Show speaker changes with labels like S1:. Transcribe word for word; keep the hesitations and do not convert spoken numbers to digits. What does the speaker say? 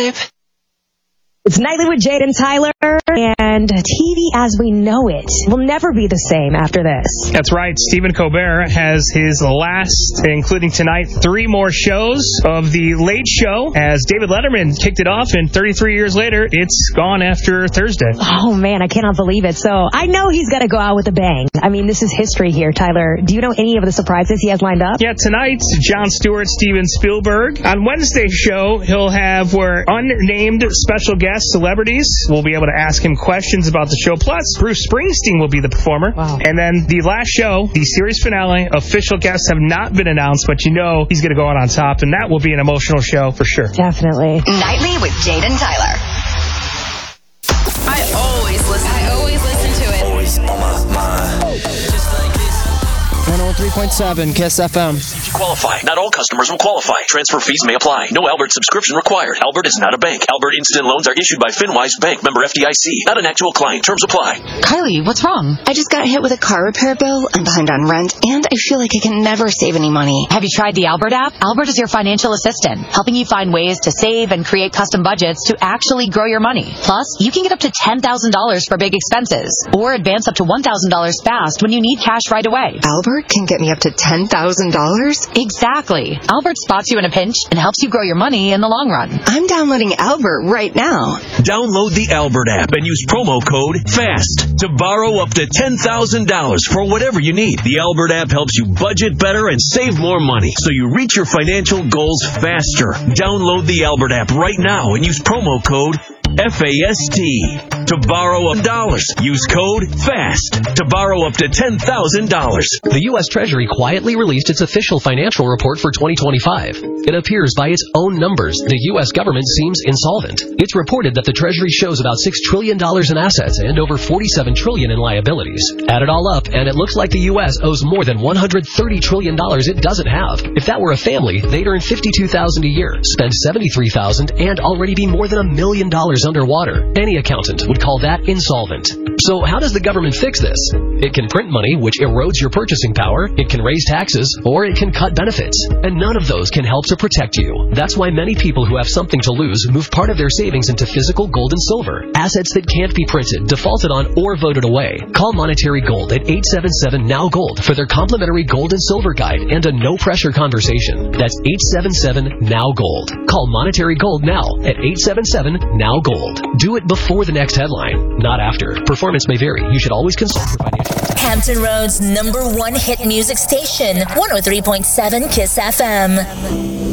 S1: babe.
S2: It's Nightly with Jade and Tyler, and T V as we know it will never be the same after this.
S3: That's right. Stephen Colbert has his last, including tonight, three more shows of The Late Show, as David Letterman kicked it off, and thirty-three years later, it's gone after Thursday.
S2: Oh, man, I cannot believe it. So I know he's got to go out with a bang. I mean, this is history here, Tyler. Do you know any of the surprises he has lined up?
S3: Yeah, tonight, Jon Stewart, Steven Spielberg. On Wednesday's show, he'll have where unnamed special guests, celebrities, will be able to ask him questions about the show. Plus, Bruce Springsteen will be the performer.
S2: Wow.
S3: And then the last show, the series finale, official guests have not been announced, but you know he's going to go out on top, and that will be an emotional show for sure.
S2: Definitely.
S1: Nightly with Jade and Tyler. I always listen. I always listen to it.
S4: Always on my mind. Just like this.
S5: one oh three point seven KISS F M.
S4: If you qualify, not all customers will qualify. Transfer fees may apply. No Albert subscription required. Albert is not a bank. Albert Instant Loans are issued by FinWise Bank, member F D I C. Not an actual client. Terms apply.
S1: Kylie, what's wrong? I just got hit with a car repair bill. I'm behind on rent, and I feel like I can never save any money.
S6: Have you tried the Albert app? Albert is your financial assistant, helping you find ways to save and create custom budgets to actually grow your money. Plus, you can get up to ten thousand dollars for big expenses, or advance up to one thousand dollars fast when you need cash right away.
S1: Albert can get me up to ten thousand dollars?
S6: Exactly. Albert spots you in a pinch and helps you grow your money in the long run.
S1: I'm downloading Albert right now.
S4: Download the Albert app and use promo code FAST to borrow up to ten thousand dollars for whatever you need. The Albert app helps you budget better and save more money, so you reach your financial goals faster. Download the Albert app right now and use promo code F A S T to borrow up dollars. Use code FAST to borrow up to ten thousand dollars.
S7: The U S Treasury quietly released its official financial report for twenty twenty-five. It appears by its own numbers the U S government seems insolvent. It's reported that the Treasury shows about six trillion dollars in assets and over forty-seven trillion dollars in liabilities. Add it all up, and it looks like the U S owes more than one hundred thirty trillion dollars it doesn't have. If that were a family, they'd earn fifty-two thousand dollars a year, spend seventy-three thousand dollars, and already be more than a million dollars underwater. Any accountant would call that insolvent. So how does the government fix this? It can print money, which erodes your purchasing power, it can raise taxes, or it can cut benefits. And none of those can help to protect you. That's why many people who have something to lose move part of their savings into physical gold and silver, assets that can't be printed, defaulted on, or voted away. Call Monetary Gold at eight seven seven N O W GOLD for their complimentary gold and silver guide and a no-pressure conversation. That's eight seven seven N O W GOLD. Call Monetary Gold now at eight seven seven N O W GOLD. Do it before the next headline, not after. Performance may vary. You should always consult your financial advisor.
S8: Hampton Roads' number one hit music station, one oh three point seven KISS F M.